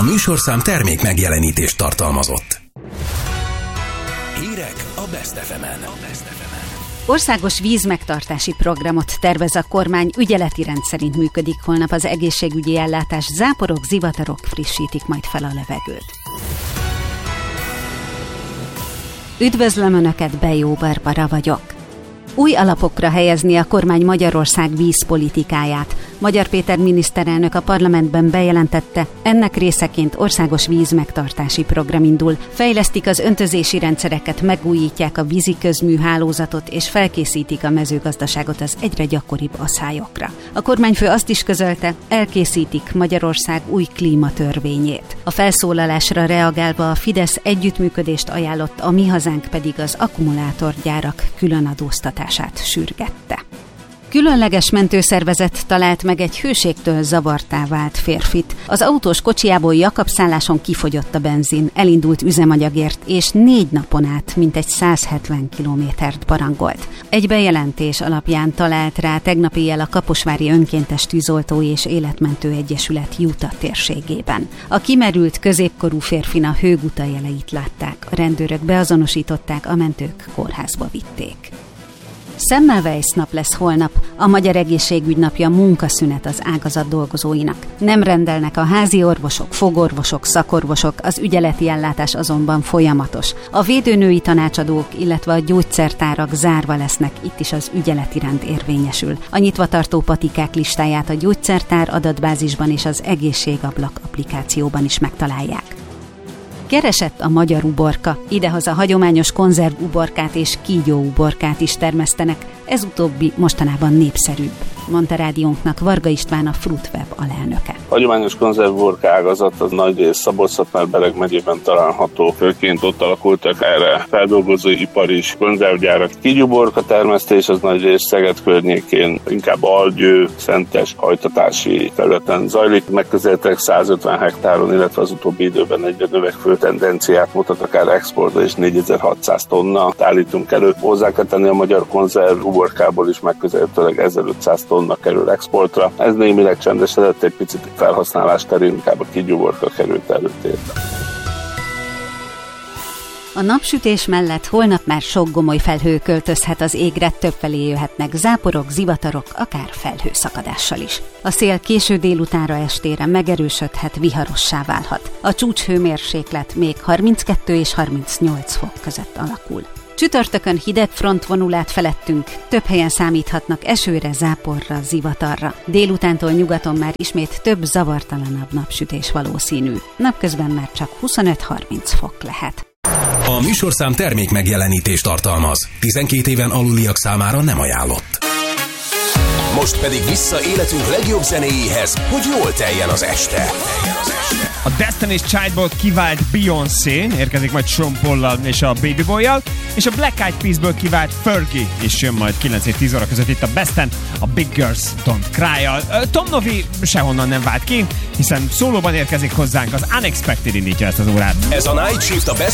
A műsorszám termék megjelenítést tartalmazott. Hírek a Best FM-en. Országos vízmegtartási programot tervez a kormány, ügyeleti rend szerint működik holnap az egészségügyi ellátás, záporok, zivatarok frissítik majd fel a levegőt. Üdvözlöm Önöket, Bejó Barbara vagyok. Új alapokra helyezni a kormány Magyarország vízpolitikáját. Magyar Péter miniszterelnök a parlamentben bejelentette, ennek részeként országos vízmegtartási program indul. Fejlesztik az öntözési rendszereket, megújítják a vízi közműhálózatot és felkészítik a mezőgazdaságot az egyre gyakoribb aszályokra. A kormányfő azt is közölte, elkészítik Magyarország új klímatörvényét. A felszólalásra reagálva a Fidesz együttműködést ajánlott, a Mi Hazánk pedig az akkumulátorgyárak különadóztatását sürgette. Különleges mentőszervezet talált meg egy hőségtől zavartá vált férfit. Az autós kocsiából Jakab-szálláson kifogyott a benzin, elindult üzemanyagért, és 4 napon át mintegy 170 kilométert barangolt. Egy bejelentés alapján talált rá tegnap éjjel a Kaposvári Önkéntes Tűzoltói és Életmentő Egyesület Juta térségében. A kimerült középkorú férfin a hőguta jeleit látták, a rendőrök beazonosították, a mentők kórházba vitték. Semmelweis nap lesz holnap, a Magyar Egészségügy napja, munkaszünet az ágazat dolgozóinak. Nem rendelnek a házi orvosok, fogorvosok, szakorvosok, az ügyeleti ellátás azonban folyamatos. A védőnői tanácsadók, illetve a gyógyszertárak zárva lesznek, itt is az ügyeleti rend érvényesül. A nyitvatartó patikák listáját a gyógyszertár adatbázisban és az egészségablak applikációban is megtalálják. Keresett a magyar uborka, idehaza hagyományos konzervuborkát és kígyóuborkát is termesztenek, ez utóbbi mostanában népszerűbb, mondta rádiónknak Varga István, a Fruitweb alelnöke. A hagyományos konzervuborka ágazat az nagyrészt Szabolcs-Szatmár-Bereg megyében található, főként ott alakultak erre feldolgozóipar is, konzervgyárak. Kígyóuborka termesztés az nagyrészt Szeged környékén, inkább Algyő, Szentes, hajtatási területen zajlik, megközelítek 150 hektáron, illetve az utóbbi időben egyre növekvő tendenciát mutat, akár exportra is 4600 tonna állítunk elő. Hozzá kell tenni, a magyar konzervuborkából is megközelítőleg 1500 tonna kerül exportra. Ez némileg csendesedett, egy picit felhasználás terén inkább a kígyóuborka került előtérbe. A napsütés mellett holnap már sok gomoly felhő költözhet az égre, többfelé jöhetnek záporok, zivatarok, akár felhőszakadással is. A szél késő délutánra, estére megerősödhet, viharossá válhat. A csúcshőmérséklet még 32 és 38 fok között alakul. Csütörtökön hideg frontvonulát felettünk, több helyen számíthatnak esőre, záporra, zivatarra. Délutántól nyugaton már ismét több zavartalanabb napsütés valószínű. Napközben már csak 25-30 fok lehet. A műsorszám termék megjelenítést tartalmaz. 12 éven aluliak számára nem ajánlott. Most pedig vissza életünk legjobb zenéjéhez, hogy jól teljen az este. A Destiny's Childból kivált Beyoncé érkezik majd Sean Paul-lal és a Baby Boy-jal, és a Black Eyed Peasből kivált Fergie is jön majd 9 és 10 óra között itt a Besten, a Big Girls Don't Cry-jal. Tom Novi sehonnan nem vált ki, hiszen szólóban érkezik hozzánk, az Unexpected indítja ezt az órát. Ez a Night Shift a Best